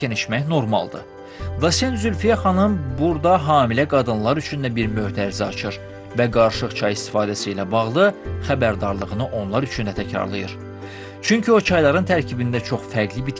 içmək normaldır. Dosent Zülfiyə xanım burada hamilə qadınlar üçün də bir möhtərizə açır və qarışıq çay istifadəsi ilə bağlı xəbərdarlığını onlar üçün də təkrarlayır. Çünki o çayların tərkibində çox fərqli bitki